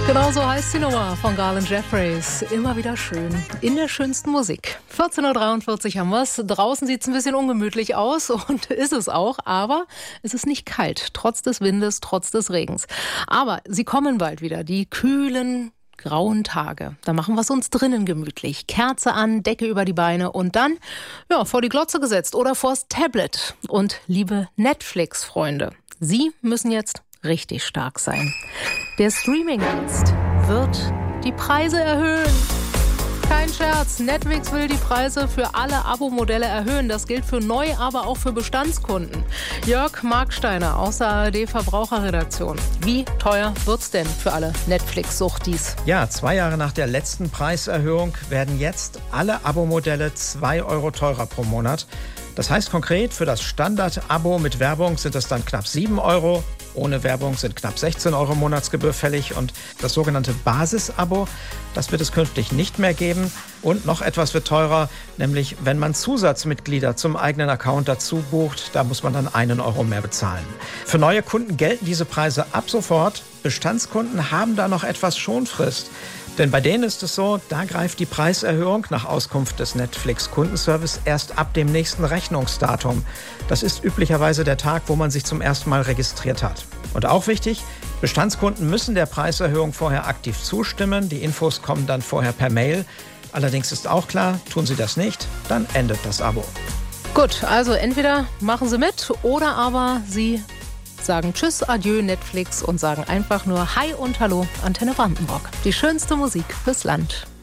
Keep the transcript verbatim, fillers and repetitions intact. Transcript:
Genau so heißt die Nummer von Garland Jeffreys. Immer wieder schön. In der schönsten Musik. vierzehn Uhr dreiundvierzig haben wir es. Draußen sieht es ein bisschen ungemütlich aus und ist es auch. Aber es ist nicht kalt. Trotz des Windes, trotz des Regens. Aber sie kommen bald wieder. Die kühlen, grauen Tage. Da machen wir es uns drinnen gemütlich. Kerze an, Decke über die Beine und dann ja, vor die Glotze gesetzt oder vors Tablet. Und liebe Netflix-Freunde, Sie müssen jetzt richtig stark sein. Der Streamingdienst wird die Preise erhöhen. Kein Scherz, Netflix will die Preise für alle Abo-Modelle erhöhen. Das gilt für neu, aber auch für Bestandskunden. Jörg Marksteiner aus der A R D-Verbraucherredaktion. Wie teuer wird's denn für alle Netflix-Suchtis? Ja, zwei Jahre nach der letzten Preiserhöhung werden jetzt alle Abo-Modelle zwei Euro teurer pro Monat. Das heißt konkret, für das Standard-Abo mit Werbung sind es dann knapp sieben Euro. Ohne Werbung sind knapp sechzehn Euro Monatsgebühr fällig. Und das sogenannte Basis-Abo, das wird es künftig nicht mehr geben. Und noch etwas wird teurer, nämlich wenn man Zusatzmitglieder zum eigenen Account dazu bucht, da muss man dann einen Euro mehr bezahlen. Für neue Kunden gelten diese Preise ab sofort. Bestandskunden haben da noch etwas Schonfrist. Denn bei denen ist es so, da greift die Preiserhöhung nach Auskunft des Netflix-Kundenservice erst ab dem nächsten Rechnungsdatum. Das ist üblicherweise der Tag, wo man sich zum ersten Mal registriert hat. Und auch wichtig, Bestandskunden müssen der Preiserhöhung vorher aktiv zustimmen. Die Infos kommen dann vorher per Mail. Allerdings ist auch klar, tun sie das nicht, dann endet das Abo. Gut, also entweder machen Sie mit oder aber Sie sagen Tschüss, Adieu Netflix und sagen einfach nur Hi und Hallo Antenne Brandenburg. Die schönste Musik fürs Land.